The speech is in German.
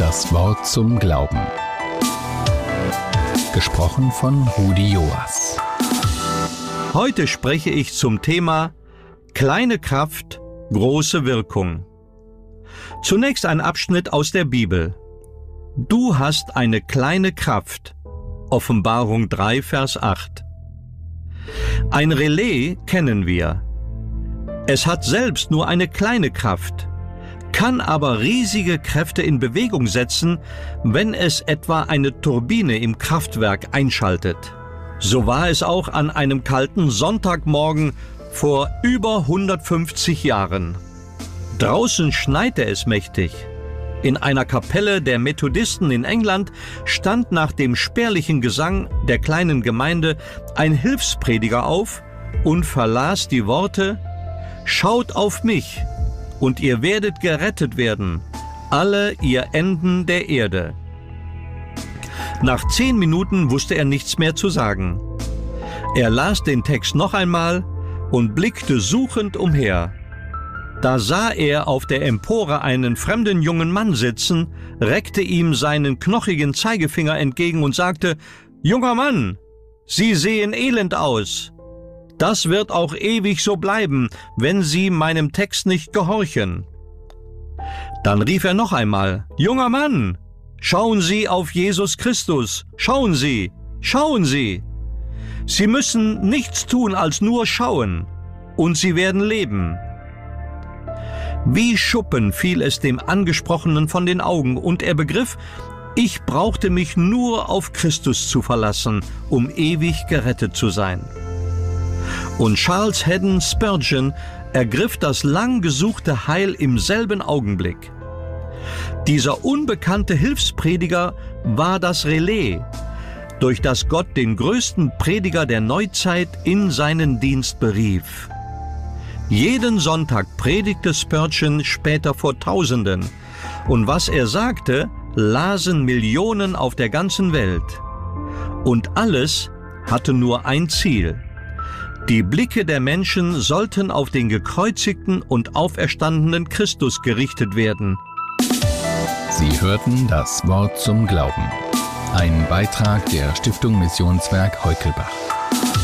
Das Wort zum Glauben. Gesprochen von Rudi Joas. Heute spreche ich zum Thema Kleine Kraft, große Wirkung. Zunächst ein Abschnitt aus der Bibel. Du hast eine kleine Kraft. Offenbarung 3, Vers 8. Ein Relais kennen wir. Es hat selbst nur eine kleine Kraft, kann aber riesige Kräfte in Bewegung setzen, wenn es etwa eine Turbine im Kraftwerk einschaltet. So war es auch an einem kalten Sonntagmorgen vor über 150 Jahren. Draußen schneite es mächtig. In einer Kapelle der Methodisten in England stand nach dem spärlichen Gesang der kleinen Gemeinde ein Hilfsprediger auf und verlas die Worte: Schaut auf mich, und ihr werdet gerettet werden, alle ihr Enden der Erde. Nach 10 Minuten wusste er nichts mehr zu sagen. Er las den Text noch einmal und blickte suchend umher. Da sah er auf der Empore einen fremden jungen Mann sitzen, reckte ihm seinen knochigen Zeigefinger entgegen und sagte: »Junger Mann, Sie sehen elend aus. Das wird auch ewig so bleiben, wenn Sie meinem Text nicht gehorchen.« Dann rief er noch einmal: »Junger Mann, schauen Sie auf Jesus Christus, schauen Sie, schauen Sie. Sie müssen nichts tun als nur schauen, und Sie werden leben.« Wie Schuppen fiel es dem Angesprochenen von den Augen, und er begriff, ich brauchte mich nur auf Christus zu verlassen, um ewig gerettet zu sein. Und Charles Haddon Spurgeon ergriff das lang gesuchte Heil im selben Augenblick. Dieser unbekannte Hilfsprediger war das Relais, durch das Gott den größten Prediger der Neuzeit in seinen Dienst berief. Jeden Sonntag predigte Spurgeon später vor Tausenden, und was er sagte, lasen Millionen auf der ganzen Welt. Und alles hatte nur ein Ziel: Die Blicke der Menschen sollten auf den gekreuzigten und auferstandenen Christus gerichtet werden. Sie hörten das Wort zum Glauben. Ein Beitrag der Stiftung Missionswerk Heukelbach.